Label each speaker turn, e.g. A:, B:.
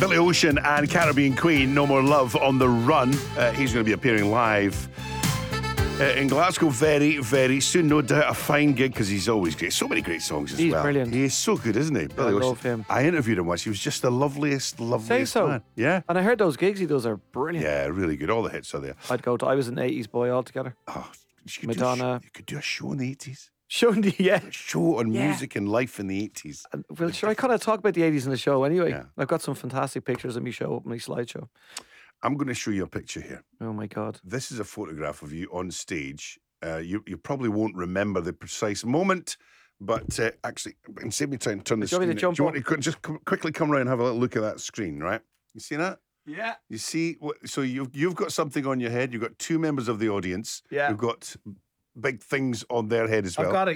A: Billy Ocean and Caribbean Queen, No More Love on the Run. He's going to be appearing live in Glasgow very, very soon. No doubt a fine gig because he's always great. So many great songs as well.
B: He's brilliant.
A: He is so good, isn't he? Billy Ocean.
B: love him.
A: I interviewed him once. He was just the loveliest
B: so.
A: man. Yeah.
B: And I heard those gigs he does are brilliant.
A: Yeah, really good. All the hits are there.
B: I'd go to. I was an 80s boy altogether.
A: Oh,
B: Madonna.
A: You could do a show in the 80s.
B: Shundi, yeah.
A: A show on
B: Yeah.
A: music and life in the 80s.
B: Well, sure, I kind of talk about the 80s in the show anyway.
A: Yeah.
B: I've got some fantastic pictures of me show up my slideshow.
A: I'm going to show you a picture here.
B: Oh my God.
A: This is a photograph of you on stage. You probably won't remember the precise moment, but actually, instead of me trying to turn the
B: Do you want
A: screen,
B: me to jump
A: do you want to just quickly come around and have a little look at that screen, right? You see that?
B: Yeah.
A: You see, so you've got something on your head. You've got two members of the audience
B: Yeah.
A: who've got big things on their head as well.
B: I've got it.